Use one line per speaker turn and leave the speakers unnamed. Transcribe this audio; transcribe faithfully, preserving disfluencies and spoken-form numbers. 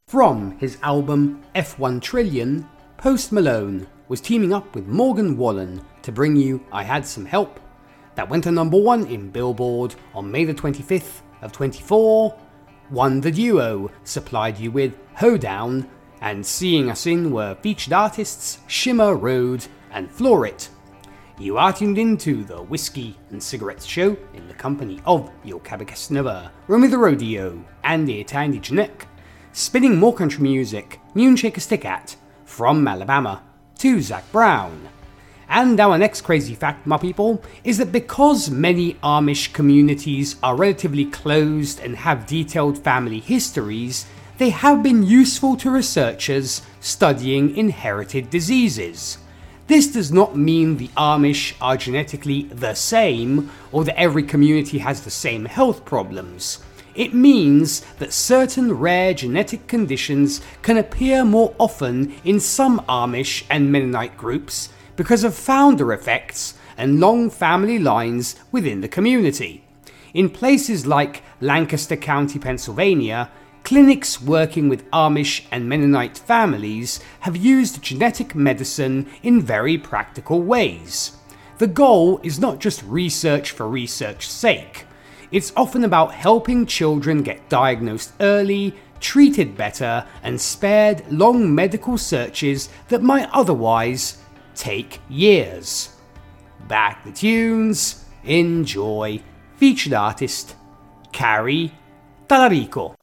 From his album F one Trillion, Post Malone was teaming up with Morgan Wallen to bring you I Had Some Help, that went to number one in Billboard on May the twenty-fifth of twenty-four. One the duo supplied you with Hoedown, and seeing us in were featured artists Shimmer Road and Florit. You are tuned into the Whiskey and Cigarettes Show in the company of your Cabacasnova, Romy the Rodeo, and the Tandy Janek, spinning more country music, Noon Shake a Stick at, from Alabama to Zac Brown. And our next crazy fact, my people, is that because many Amish communities are relatively closed and have detailed family histories, they have been useful to researchers studying inherited diseases. This does not mean the Amish are genetically the same, or that every community has the same health problems. It means that certain rare genetic conditions can appear more often in some Amish and Mennonite groups because of founder effects and long family lines within the community. In places like Lancaster County, Pennsylvania, clinics working with Amish and Mennonite families have used genetic medicine in very practical ways. The goal is not just research for research's sake. It's often about helping children get diagnosed early, treated better, and spared long medical searches that might otherwise take years. Back the tunes, enjoy. Featured artist, Carrie Talarico.